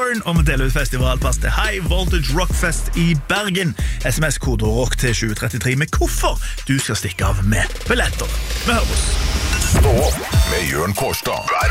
Burn, og vi deler ut festivalpass til High Voltage Rockfest i Bergen. SMS-kode rock til 733 med hvorfor du skal stikke av med billetter. Vi høres. Stå opp med Jørn Kårstad.